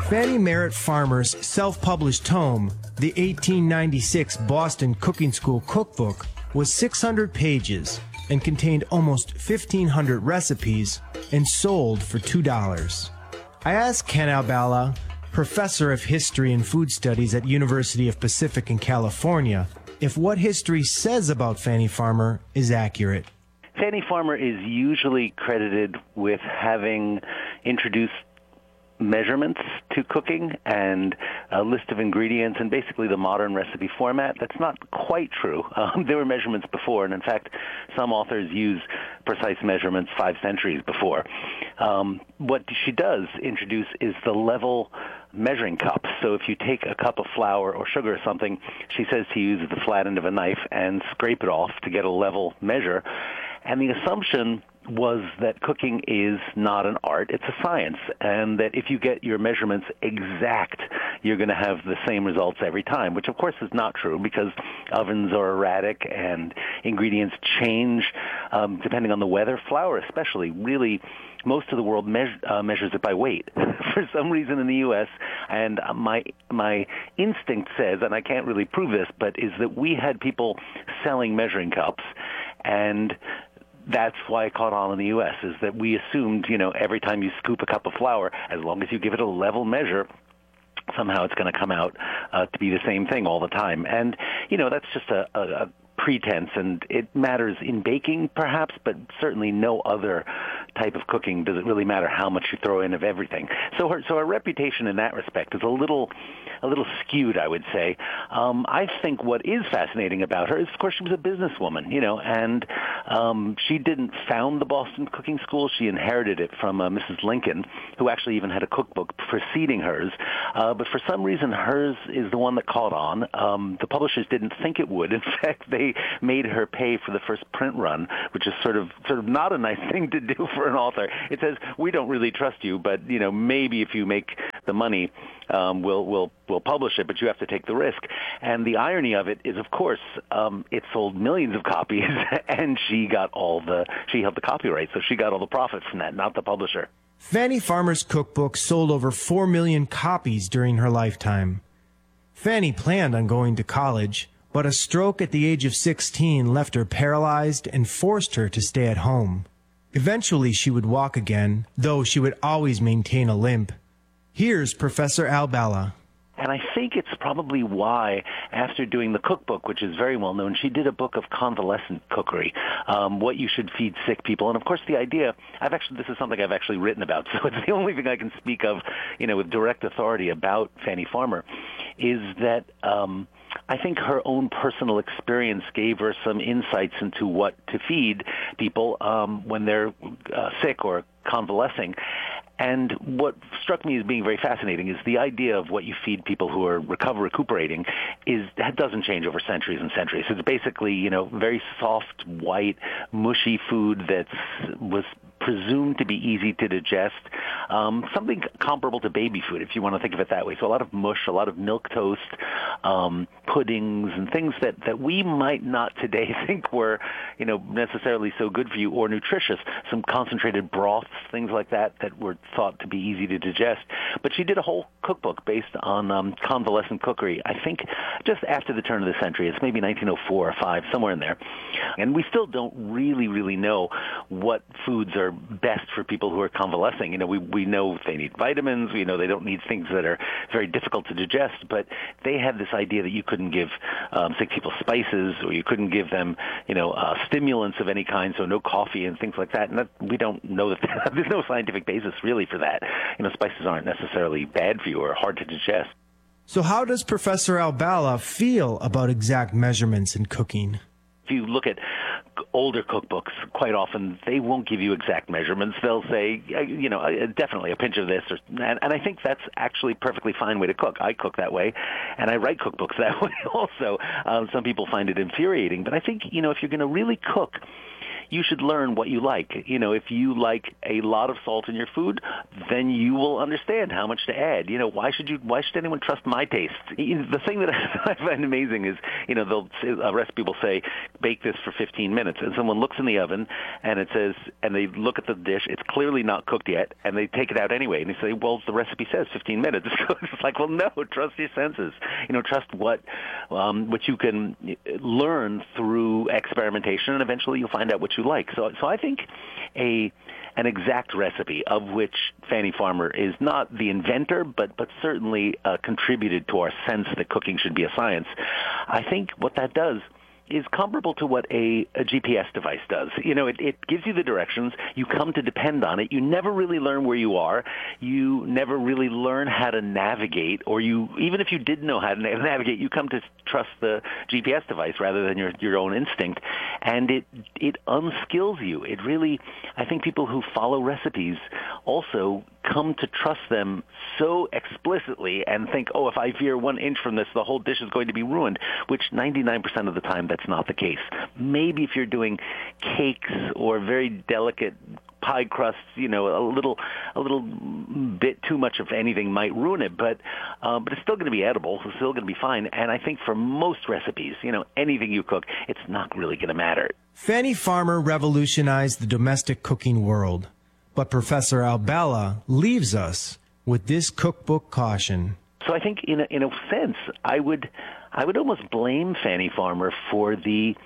Fannie Merritt Farmer's self-published tome, the 1896 Boston Cooking School Cookbook, was 600 pages and contained almost 1,500 recipes and sold for $2. I asked Ken Albala, professor of history and food studies at University of Pacific in California, if what history says about Fannie Farmer is accurate. Fannie Farmer is usually credited with having introduced measurements to cooking and a list of ingredients and basically the modern recipe format. That's not quite true. There were measurements before, and in fact, some authors use precise measurements 5 centuries before. What she does introduce is the level measuring cup. So if you take a cup of flour or sugar or something, she says to use the flat end of a knife and scrape it off to get a level measure. And the assumption was that cooking is not an art, it's a science, and that if you get your measurements exact, you're going to have the same results every time, which of course is not true because ovens are erratic and ingredients change depending on the weather. Flour especially, really, most of the world measures it by weight. For some reason in the U.S., and my instinct says, and I can't really prove this, but is that we had people selling measuring cups, and that's why it caught on in the U.S., is that we assumed, every time you scoop a cup of flour, as long as you give it a level measure, somehow it's going to come out to be the same thing all the time. And, that's just a pretense, and it matters in baking, perhaps, but certainly no other type of cooking does it really matter how much you throw in of everything. So her reputation in that respect is a little skewed, I would say. I think what is fascinating about her is, of course, she was a businesswoman, and she didn't found the Boston Cooking School. She inherited it from Mrs. Lincoln, who actually even had a cookbook preceding hers. But for some reason, hers is the one that caught on. The publishers didn't think it would. In fact, they made her pay for the first print run, which is sort of not a nice thing to do for an author. It says, we don't really trust you, but maybe if you make the money, we'll publish it, but you have to take the risk. And the irony of it is, of course, it sold millions of copies, and she held the copyright, so she got all the profit from that, not the publisher. Fannie Farmer's cookbook sold over 4 million copies during her lifetime. Fannie planned on going to college, but a stroke at the age of 16 left her paralyzed and forced her to stay at home. Eventually, she would walk again, though she would always maintain a limp. Here's Professor Albala. And I think it's probably why, after doing the cookbook, which is very well known, she did a book of convalescent cookery, what you should feed sick people. And of course, the idea, this is something I've actually written about, so it's the only thing I can speak of, with direct authority about Fannie Farmer, is that I think her own personal experience gave her some insights into what to feed people when they're sick or convalescing. And what struck me as being very fascinating is the idea of what you feed people who are recuperating doesn't change over centuries and centuries. It's basically, very soft, white, mushy food that was presumed to be easy to digest, something comparable to baby food, if you want to think of it that way. So a lot of mush, a lot of milk toast, puddings, and things that we might not today think were, necessarily so good for you or nutritious. Some concentrated broths, things like that were thought to be easy to digest. But she did a whole cookbook based on convalescent cookery, I think just after the turn of the century. It's maybe 1904 or 5, somewhere in there. And we still don't really know what foods are best for people who are convalescing. We know they need vitamins. We know they don't need things that are very difficult to digest. But they had this idea that you couldn't give sick people spices, or you couldn't give them, stimulants of any kind, so no coffee and things like that. And we don't know that there's no scientific basis really for that. Spices aren't necessarily bad for you or hard to digest. So how does Professor Albala feel about exact measurements in cooking? If you look at older cookbooks, quite often they won't give you exact measurements. They'll say, definitely a pinch of this. And I think that's actually a perfectly fine way to cook. I cook that way, and I write cookbooks that way also. Some people find it infuriating. But I think, if you're going to really cook, you should learn what you like. You know, if you like a lot of salt in your food, then you will understand how much to add. You know, why should anyone trust my taste? The thing that I find amazing is, you know, a recipe will say, bake this for 15 minutes, and someone looks in the oven, and it says, and they look at the dish, it's clearly not cooked yet, and they take it out anyway, and they say, well, the recipe says 15 minutes. So it's like, well, no, trust your senses. You know, trust what you can learn through experimentation, and eventually you'll find out what you like. So I think an exact recipe, of which Fannie Farmer is not the inventor, but certainly contributed to our sense that cooking should be a science. I think what that does is comparable to what a GPS device does. You know, it gives you the directions. You come to depend on it. You never really learn where you are. You never really learn how to navigate, or even if you did know how to navigate, you come to trust the GPS device rather than your own instinct. And it unskills you. It really, I think people who follow recipes also come to trust them so explicitly and think, oh, if I veer 1 inch from this, the whole dish is going to be ruined, which 99% of the time that's not the case. Maybe if you're doing cakes or very delicate pie crusts, you know, a little bit too much of anything might ruin it, but it's still going to be edible. It's still going to be fine. And I think for most recipes, you know, anything you cook, it's not really going to matter. Fannie Farmer revolutionized the domestic cooking world, but Professor Albala leaves us with this cookbook caution. So I think, in a sense, I would almost blame Fannie Farmer for the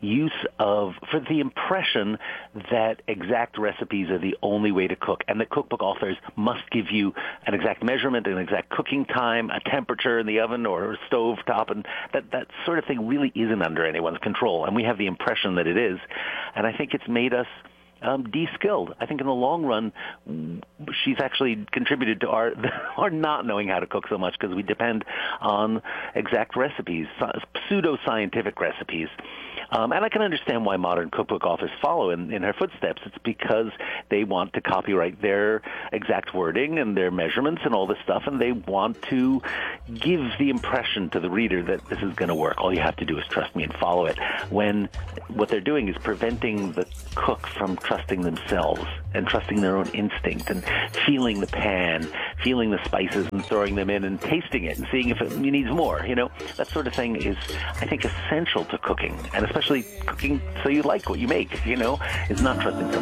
impression that exact recipes are the only way to cook, and that cookbook authors must give you an exact measurement, an exact cooking time, a temperature in the oven or stove top, and that sort of thing really isn't under anyone's control, and we have the impression that it is, and I think it's made us de-skilled. I think in the long run, she's actually contributed to our not knowing how to cook so much, because we depend on exact recipes, pseudo-scientific recipes. And I can understand why modern cookbook authors follow in her footsteps. It's because they want to copyright their exact wording and their measurements and all this stuff, and they want to give the impression to the reader that this is going to work. All you have to do is trust me and follow it, when what they're doing is preventing the cook from trusting themselves and trusting their own instinct and feeling the pan, feeling the spices and throwing them in and tasting it and seeing if it needs more. You know, that sort of thing is, I think, essential to cooking, and especially cooking so you like what you make, you know, is not trusting someone